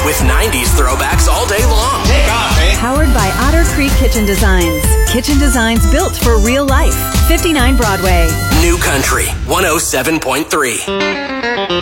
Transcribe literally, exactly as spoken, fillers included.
with nineties throwbacks all day long. Take off, eh? Powered by Otter Creek Kitchen Designs. Kitchen designs built for real life. fifty-nine Broadway. New Country one oh seven point three.